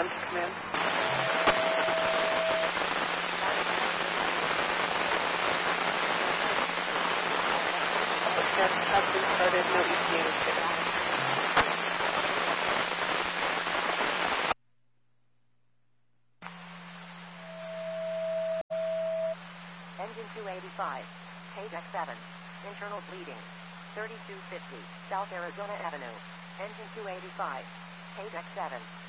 1 to come in. Test has been started. No ETA is given. Engine 285. Page X7. Internal bleeding. 3250 South Arizona Avenue. Engine 285. Page X7.